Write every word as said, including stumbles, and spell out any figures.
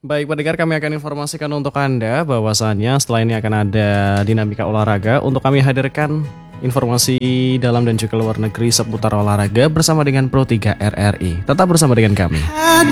Baik pendengar, kami akan informasikan untuk Anda bahwasannya setelah ini akan ada dinamika olahraga. Untuk kami hadirkan informasi dalam dan juga luar negeri seputar olahraga bersama dengan Pro tiga R R I. Tetap bersama dengan kami.